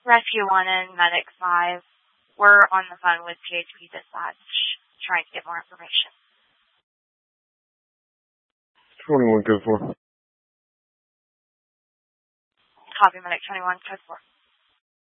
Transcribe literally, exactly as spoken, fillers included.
Rescue one and Medic five. We're on the phone with P H P Dispatch trying to get more information. twenty-one, code four. Copy, Medic twenty-one, code four.